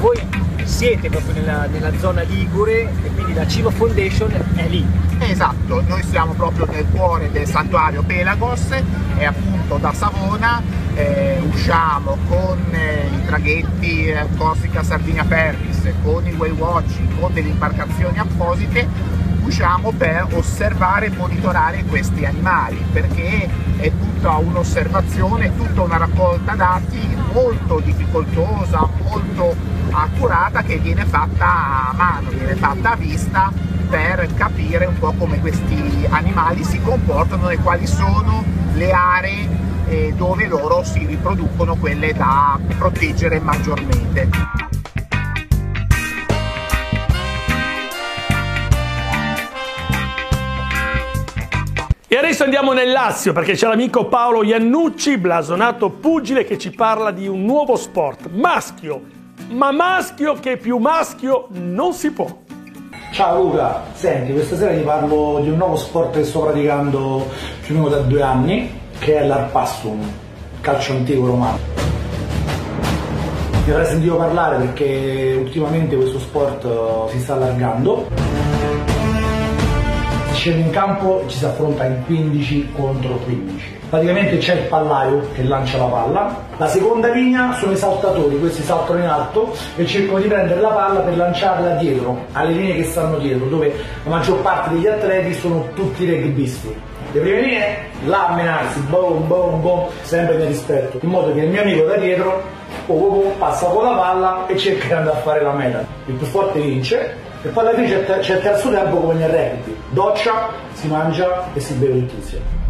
voi siete proprio nella zona ligure e quindi la Cima Foundation è lì. Esatto, noi siamo proprio nel cuore del santuario Pelagos e appunto da Savona usciamo con i traghetti Corsica Sardinia Ferris, con i whale watching, con delle imbarcazioni apposite, usciamo per osservare e monitorare questi animali, perché è tutta un'osservazione, tutta una raccolta dati molto difficoltosa, molto accurata, che viene fatta a mano, viene fatta a vista, per capire un po' come questi animali si comportano e quali sono le aree dove loro si riproducono, quelle da proteggere maggiormente. E adesso andiamo nel Lazio, perché c'è l'amico Paolo Iannucci, blasonato pugile, che ci parla di un nuovo sport, maschio, ma maschio che più maschio non si può. Ciao Luca, senti, questa sera ti parlo di un nuovo sport che sto praticando più o meno da 2 anni, che è l'Arpassum, calcio antico romano. Ne avrei sentito parlare perché ultimamente questo sport si sta allargando. Si scende in campo e ci si affronta in 15 contro 15. Praticamente c'è il pallaio che lancia la palla, la seconda linea sono i saltatori, questi saltano in alto e cercano di prendere la palla per lanciarla dietro, alle linee che stanno dietro, dove la maggior parte degli atleti sono tutti rugbisti. Le prime linee, là a menarsi, boom, boom, boom, sempre nel rispetto, in modo che il mio amico da dietro passa con la palla e cerca di andare a fare la meta. Il più forte vince e poi alla fine c'è il terzo tempo come nel rugby, doccia, si mangia e si beve il tizio.